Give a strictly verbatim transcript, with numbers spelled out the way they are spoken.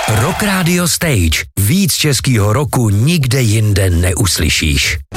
Rock Radio Stage. Víc českýho roku nikde jinde neuslyšíš.